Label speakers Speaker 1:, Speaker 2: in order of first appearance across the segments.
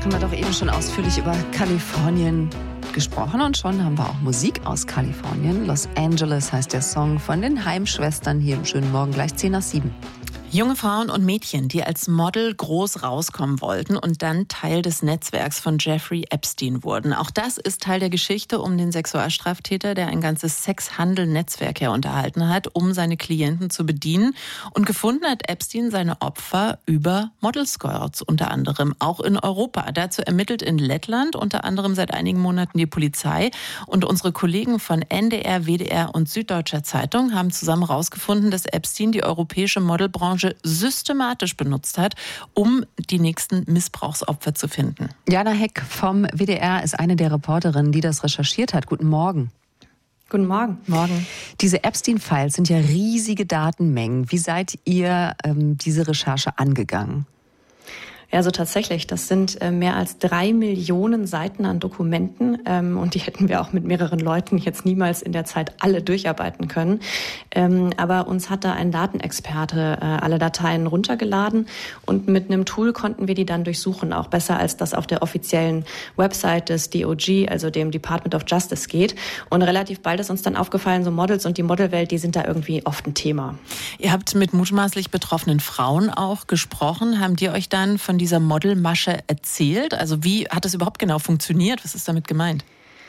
Speaker 1: Haben wir doch eben schon ausführlich über Kalifornien gesprochen und schon haben wir auch Musik aus Kalifornien. Los Angeles heißt der Song von den Heimschwestern hier im schönen Morgen, gleich 6:50.
Speaker 2: Junge Frauen und Mädchen, die als Model groß rauskommen wollten und dann Teil des Netzwerks von Jeffrey Epstein wurden. Auch das ist Teil der Geschichte um den Sexualstraftäter, der ein ganzes Sexhandel-Netzwerk herunterhalten hat, um seine Klienten zu bedienen. Und gefunden hat Epstein seine Opfer über Model-Scouts unter anderem, auch in Europa. Dazu ermittelt in Lettland unter anderem seit einigen Monaten die Polizei. Und unsere Kollegen von NDR, WDR und Süddeutscher Zeitung haben zusammen herausgefunden, dass Epstein die europäische Modelbranche systematisch benutzt hat, um die nächsten Missbrauchsopfer zu finden.
Speaker 1: Jana Heck vom WDR ist eine der Reporterinnen, die das recherchiert hat. Guten Morgen.
Speaker 3: Guten Morgen.
Speaker 1: Morgen. Diese Epstein-Files sind ja riesige Datenmengen. Wie seid ihr diese Recherche angegangen?
Speaker 3: Ja, also tatsächlich, das sind mehr als 3 Millionen Seiten an Dokumenten und die hätten wir auch mit mehreren Leuten jetzt niemals in der Zeit alle durcharbeiten können. Aber uns hat da ein Datenexperte alle Dateien runtergeladen und mit einem Tool konnten wir die dann durchsuchen, auch besser als das auf der offiziellen Website des DOJ, also dem Department of Justice geht. Und relativ bald ist uns dann aufgefallen, so Models und die Modelwelt, die sind da irgendwie oft ein Thema.
Speaker 2: Ihr habt mit mutmaßlich betroffenen Frauen auch gesprochen. Haben die euch dann von dieser Modelmasche erzählt? Also wie hat es überhaupt genau funktioniert? Was ist damit gemeint?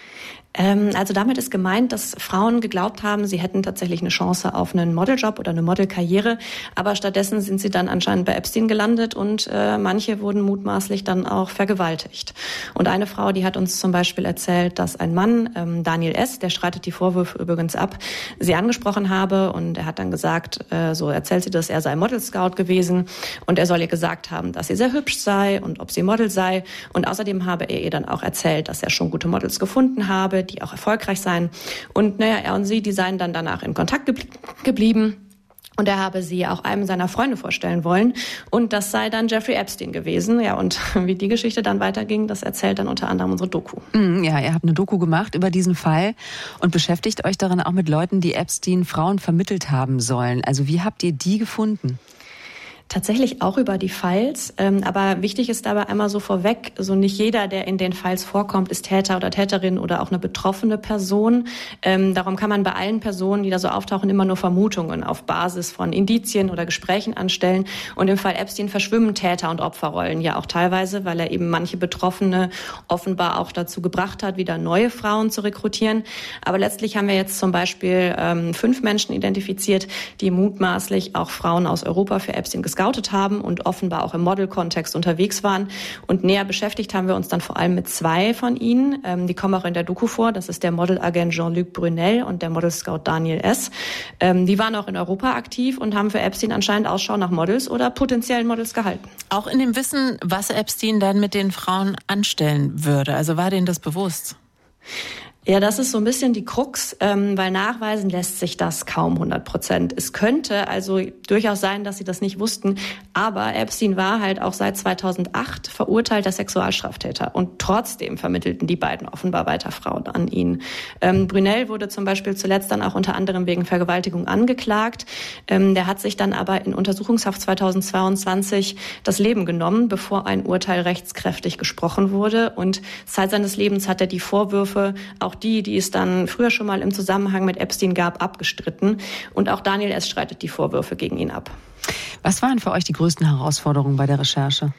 Speaker 3: Also damit ist gemeint, dass Frauen geglaubt haben, sie hätten tatsächlich eine Chance auf einen Modeljob oder eine Modelkarriere, aber stattdessen sind sie dann anscheinend bei Epstein gelandet und manche wurden mutmaßlich dann auch vergewaltigt. Und eine Frau, die hat uns zum Beispiel erzählt, dass ein Mann, Daniel S., der streitet die Vorwürfe übrigens ab, sie angesprochen habe und er hat dann gesagt, so erzählt sie das, er sei Model-Scout gewesen und er soll ihr gesagt haben, dass sie sehr hübsch sei und ob sie Model sei und außerdem habe er ihr dann auch erzählt, dass er schon gute Models gefunden habe, die auch erfolgreich seien. Und er und sie, die seien dann danach in Kontakt geblieben. Und er habe sie auch einem seiner Freunde vorstellen wollen. Und das sei dann Jeffrey Epstein gewesen. Ja, und wie die Geschichte dann weiterging, das erzählt dann unter anderem unsere Doku.
Speaker 1: Ja, ihr habt eine Doku gemacht über diesen Fall und beschäftigt euch darin auch mit Leuten, die Epstein Frauen vermittelt haben sollen. Also wie habt ihr die gefunden?
Speaker 3: Tatsächlich auch über die Files, aber wichtig ist dabei einmal so vorweg, so nicht jeder, der in den Files vorkommt, ist Täter oder Täterin oder auch eine betroffene Person. Darum kann man bei allen Personen, die da so auftauchen, immer nur Vermutungen auf Basis von Indizien oder Gesprächen anstellen. Und im Fall Epstein verschwimmen Täter- und Opferrollen ja auch teilweise, weil er eben manche Betroffene offenbar auch dazu gebracht hat, wieder neue Frauen zu rekrutieren. Aber letztlich haben wir jetzt zum Beispiel 5 Menschen identifiziert, die mutmaßlich auch Frauen aus Europa für Epstein gescoutet haben und offenbar auch im Model-Kontext unterwegs waren. Und näher beschäftigt haben wir uns dann vor allem mit 2 von ihnen. Die kommen auch in der Doku vor. Das ist der Modelagent Jean-Luc Brunel und der Model-Scout Daniel S. Die waren auch in Europa aktiv und haben für Epstein anscheinend Ausschau nach Models oder potenziellen Models gehalten.
Speaker 2: Auch in dem Wissen, was Epstein dann mit den Frauen anstellen würde. Also war denen das bewusst?
Speaker 3: Ja, das ist so ein bisschen die Krux, weil nachweisen lässt sich das kaum 100%. Es könnte also durchaus sein, dass sie das nicht wussten, aber Epstein war halt auch seit 2008 verurteilter Sexualstraftäter und trotzdem vermittelten die beiden offenbar weiter Frauen an ihn. Brunel wurde zum Beispiel zuletzt dann auch unter anderem wegen Vergewaltigung angeklagt. Der hat sich dann aber in Untersuchungshaft 2022 das Leben genommen, bevor ein Urteil rechtskräftig gesprochen wurde und Zeit seines Lebens hat er die Vorwürfe, auch die es dann früher schon mal im Zusammenhang mit Epstein gab, abgestritten. Und auch Daniel S. streitet die Vorwürfe gegen ihn ab.
Speaker 1: Was waren für euch die größten Herausforderungen bei der Recherche?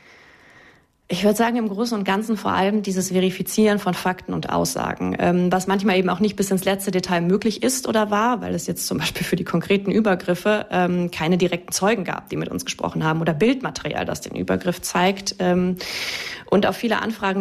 Speaker 3: Ich würde sagen, im Großen und Ganzen vor allem dieses Verifizieren von Fakten und Aussagen, was manchmal eben auch nicht bis ins letzte Detail möglich ist oder war, weil es jetzt zum Beispiel für die konkreten Übergriffe keine direkten Zeugen gab, die mit uns gesprochen haben oder Bildmaterial, das den Übergriff zeigt. Und auf viele Anfragen